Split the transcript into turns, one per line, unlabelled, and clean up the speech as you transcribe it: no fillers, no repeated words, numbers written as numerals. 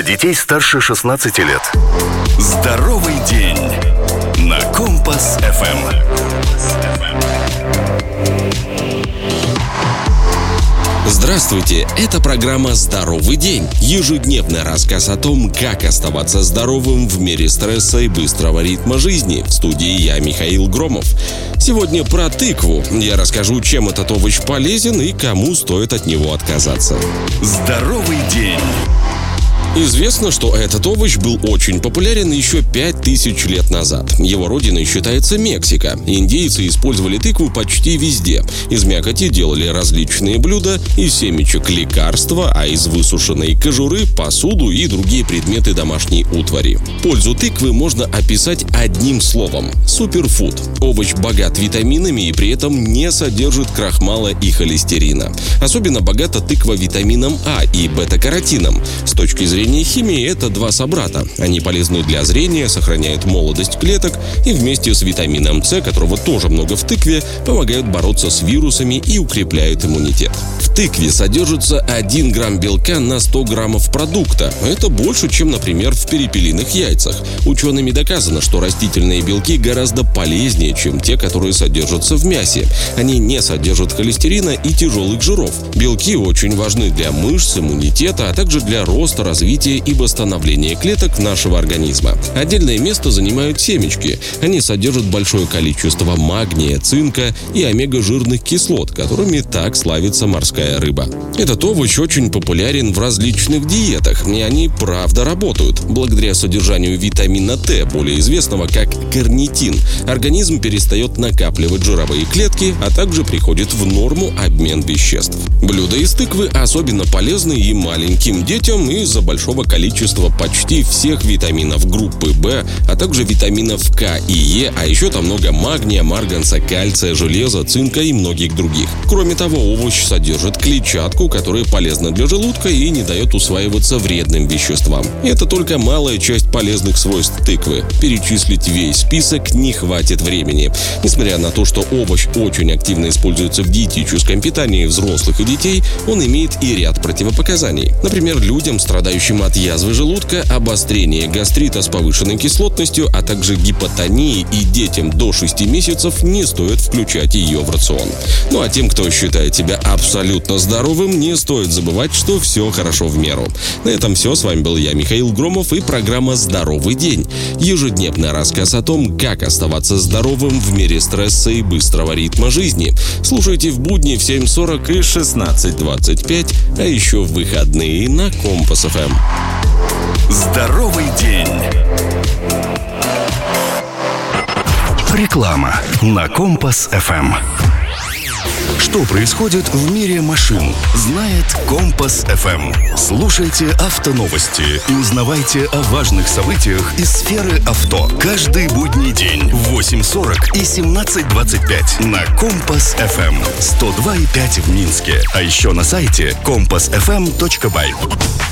детей старше 16 лет.
Здоровый день на Компас FM.
Здравствуйте, это программа «Здоровый день». Ежедневный рассказ о том, как оставаться здоровым в мире стресса и быстрого ритма жизни. В студии я, Михаил Громов. Сегодня про тыкву. Я расскажу, чем этот овощ полезен и кому стоит от него отказаться.
Здоровый день.
Известно, что этот овощ был очень популярен еще 5000 лет назад. Его родиной считается Мексика. Индейцы использовали тыкву почти везде. Из мякоти делали различные блюда, из семечек лекарства, а из высушенной кожуры – посуду и другие предметы домашней утвари. Пользу тыквы можно описать одним словом – суперфуд. Овощ богат витаминами и при этом не содержит крахмала и холестерина. Особенно богата тыква витамином А и бета-каротином. С точки зрения химии это два собрата. Они полезны для зрения, сохраняют молодость клеток и вместе с витамином С, которого тоже много в тыкве, помогают бороться с вирусами и укрепляют иммунитет. В тыкве содержится 1 грамм белка на 100 граммов продукта. Это больше, чем, например, в перепелиных яйцах. Учеными доказано, что растительные белки гораздо полезнее, чем те, которые содержатся в мясе. Они не содержат холестерина и тяжелых жиров. Белки очень важны для мышц, иммунитета, а также для роста, развития и восстановления клеток нашего организма. Отдельное место занимают семечки. Они содержат большое количество магния, цинка и омега-жирных кислот, которыми так славится морская рыба. Этот овощ очень популярен в различных диетах, и они правда работают. Благодаря содержанию витамина Т, более известного как карнитин, организм перестает накапливать жировые клетки, а также приходит в норму обмен веществ. Блюда из тыквы особенно полезны и маленьким детям из-за большого количества почти всех витаминов группы В, а также витаминов К и Е, а еще там много магния, марганца, кальция, железа, цинка и многих других. Кроме того, овощ содержит клетчатку, которая полезна для желудка и не дает усваиваться вредным веществам. Это только малая часть полезных свойств тыквы. Перечислить весь список не хватит времени. Несмотря на то, что овощ очень активно используется в диетическом питании взрослых и детей, он имеет и ряд противопоказаний. Например, людям, страдающим от язвы желудка, обострения гастрита с повышенной кислотностью, а также гипотонии и детям до 6 месяцев не стоит включать ее в рацион. Ну а тем, кто считает себя абсолютно здоровым, не стоит забывать, что все хорошо в меру. На этом все. С вами был я, Михаил Громов, и программа «Здоровый день». Ежедневный рассказ о том, как оставаться здоровым в мире стресса и быстрого ритма жизни. Слушайте в будни в 7:40 и 16:25, а еще в выходные на Компас FM.
Здоровый день. Реклама на Компас FM. Что происходит в мире машин, знает Компас FM. Слушайте автоновости и узнавайте о важных событиях из сферы авто. Каждый будний день в 8:40 и 17:25 на Компас FM. 102,5 в Минске. А еще на сайте compassfm.by.